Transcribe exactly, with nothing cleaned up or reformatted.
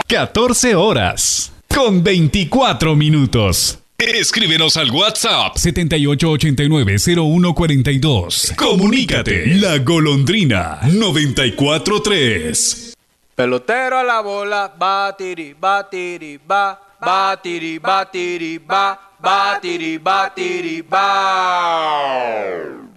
catorce horas con veinticuatro minutos. Escríbenos al WhatsApp setenta y ocho ochenta y nueve cero uno cuarenta y dos. Comunícate. La Golondrina noventa y cuatro tres. Pelotero a la bola, batiri, batiri, ba, batiri, batiri, ba, batiri, batiri, ba.